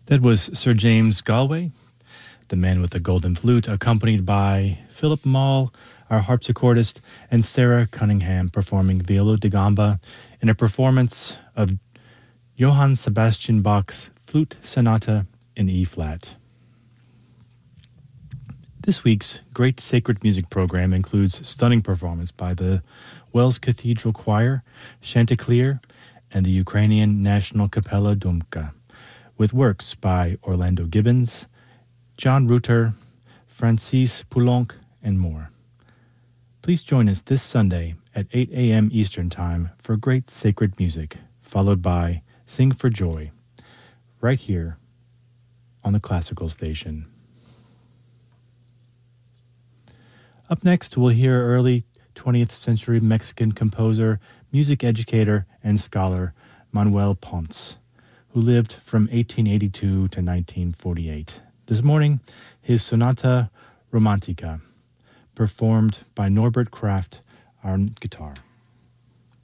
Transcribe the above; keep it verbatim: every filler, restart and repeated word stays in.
That was Sir James Galway, the man with the golden flute, accompanied by Philip Mall, our harpsichordist, and Sarah Cunningham performing Violo da Gamba in a performance of Johann Sebastian Bach's Flute Sonata in E-flat. This week's Great Sacred Music program includes stunning performance by the Wells Cathedral Choir, Chanticleer, and the Ukrainian National Kapella Dumka, with works by Orlando Gibbons, John Rutter, Francis Poulenc, and more. Please join us this Sunday at eight a.m. Eastern Time for Great Sacred Music, followed by Sing for Joy, right here on the Classical Station. Up next, we'll hear early twentieth century Mexican composer, music educator, and scholar Manuel Ponce, who lived from eighteen eighty-two to nineteen forty-eight. This morning, his Sonata Romantica, performed by Norbert Kraft on guitar.